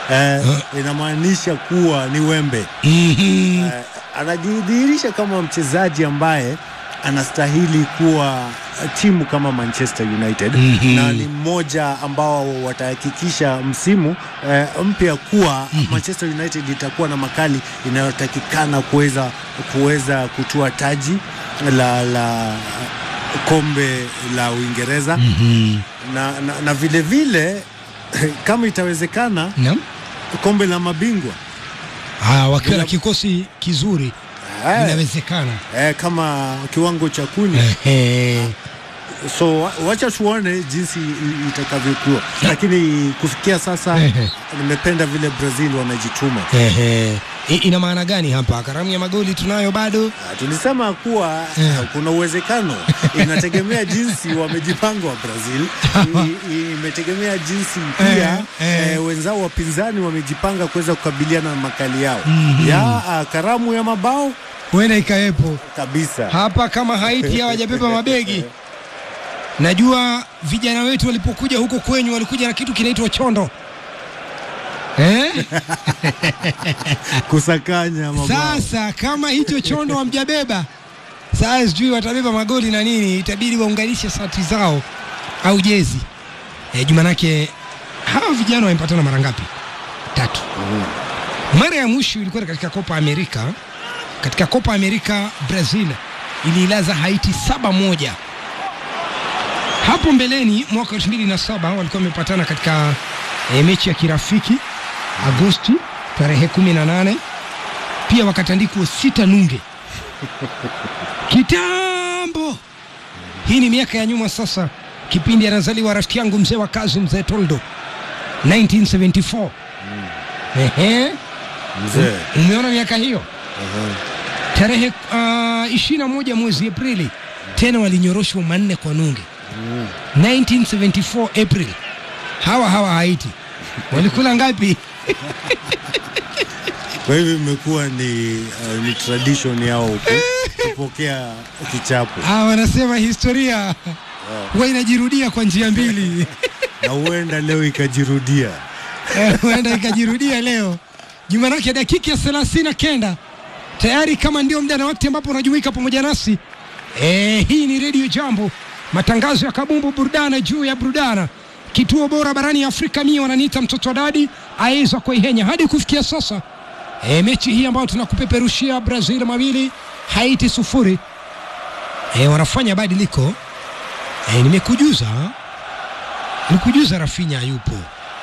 inamaanisha kuwa ni wembe. Anajidhihirisha kama mchezaji ambaye anastahili kuwa timu kama Manchester United, na ni mmoja ambao watahakikisha msimu mpya kuwa Manchester United itakuwa na makali inayotakikana kuweza kutua taji la kombe la Uingereza, na vile vile kama itawezekana kombe la mabingwa. Wakiwa na kikosi kizuri inawezekana kama kiwango cha kuni. So wacha tuone jinsi itakavyokuwa, lakini kufikia sasa nimependa vile Brazil wanajituma. Ina maana gani hapa? Karamu ya magoli tunayo bado. Tulisema kuwa kuna uwezekano, inategemea jinsi wamejipanga wa Brazil, imetegemea jinsi pia wenzao wapinzani wamejipanga kuweza kukabiliana na makali yao. Karamu ya mabao huenda ikaepo kabisa hapa kama Haiti hawajabeba mabegi. Najua vijana wetu walipokuja huko kwenyu walikuja na kitu kinaitwa chondo. Kusakanya mabao. Sasa kama hicho chondo hamjabeba, sasa sijui watabeba magoli na nini, itabidi waunganishe sati zao au jezi. Jumanake hawa vijana wamepatana mara ngapi? 3. Mara ya mwisho ilikuwa katika Copa America. Katika Copa America Brazil ililaza Haiti 7-1. Hapo mbeleni mwaka 2007 walikuwa wamepatana katika mechi ya kirafiki Agosti tarehe 18, pia wakatandikwa 6-0 kitambo. Hii ni miaka ya nyuma sasa, kipindi anazaliwa rafiki yangu mzee wa kazi, mzee Toldo, 1974. Mzee, umeona miaka hiyo? Tarehe 21 mwezi Aprili tena walinyoroshwa 4-0. 1974 April. Hawa Haiti walikula ngapi? Kwa hivyo imekuwa ni tradition yao kupokea kichapo. Wanasema historia huwa inajirudia kwa njia mbili. Na huenda leo ikajirudia. Huenda ikajirudia leo. Jumanake dakika ya 39 tayari, kama ndio muda na wakati ambapo unajumuika pamoja nasi. Hii ni Radio Jambo, matangazo ya kabumbu, burudana juu ya burudana, kituo bora barani Afrika. Mimi wananiita mtoto wa dadi Aiza Koihenya. Hadi kufikia sasa mechi hii ambayo tunakupeperushia, Brazil 2 Haiti 0. Wanafanya badiliko. Nimekujuza Rafinha hayupo.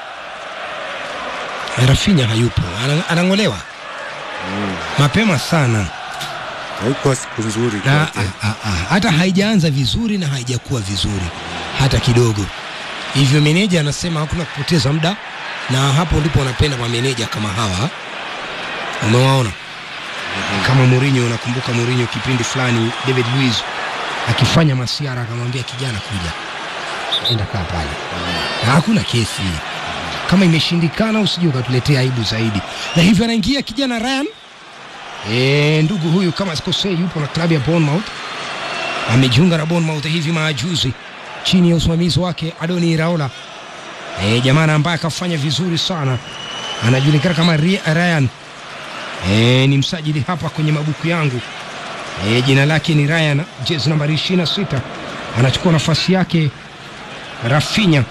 Rafinha hayupo, anangolewa mapema sana. Haikuwa siku nzuri hata haijaanza vizuri na haijakuwa vizuri hata kidogo. Hivyo meneja anasema hakuna kupoteza muda, na hapo ndipo wanapenda kwa meneja kama hawa. Umewaona kama Mourinho, unakumbuka Mourinho kipindi fulani David Luiz akifanya masiara akamwambia kijana kuja, enda kaa pale, na hakuna kesi. Kama imeshindikana usije ukatuletea aibu zaidi. Na hivyo anaingia kijana Ryan. Ndugu huyu kama sikosei yupo na klabu ya Bournemouth. Amejiunga na Bournemouth hivi majuzi chini ya usimamizi wake Adoni Iraola. Jamaa ambaye akafanya vizuri sana, anajulikana kama Ryan. Ni msajili hapa kwenye mabuku yangu. Jina lake ni Ryan, jezi nambari 26. Anachukua nafasi yake Rafinha.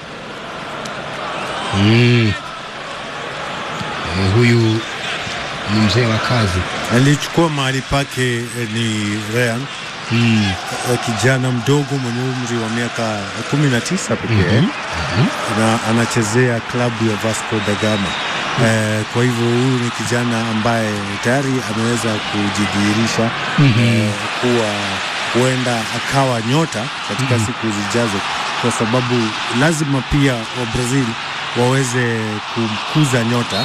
Huyu ni mzee wa kazi, alichukua mahali pake ni Ryan, kijana mdogo mwenye umri wa miaka 19 pekee, na anachezea klabu ya Vasco da Gama. Kwa hivyo huyu ni kijana ambaye tayari ameweza kujidhihirisha kuwa huenda akawa nyota katika siku zijazo, kwa sababu lazima pia wa Brazil waweze kumkuza nyota.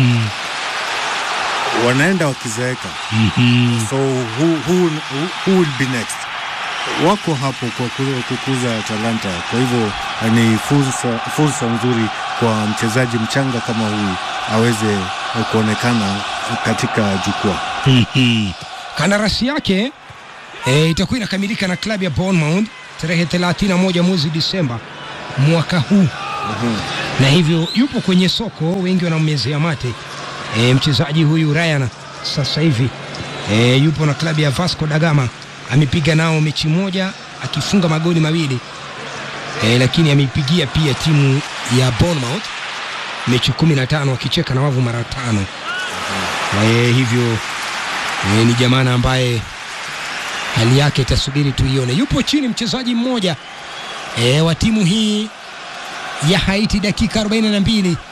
Wanaenda wakizeeka. So who will be next? Wako hapo kwa kukuza talanta. Kwa hivyo ni fursa nzuri kwa mchezaji mchanga kama huyu aweze kuonekana katika jukwaa. Kandarasi yake itakuwa inakamilika na klabu ya Bournemouth tarehe 31 mwezi Disemba mwaka huu. na hivyo yupo kwenye soko, wengi wanammezea mate. Mchezaji huyu Ryan sasa hivi yupo na klabu ya Vasco da Gama, amepiga nao mechi moja akifunga magoli mawili, lakini ameipigia pia timu ya Bournemouth mechi 15 akicheka na wavu mara 5. Hivyo ni jamana ambaye hali yake itasubiri tuione. Yupo chini mchezaji mmoja wa timu hii ya Haiti, dakika 42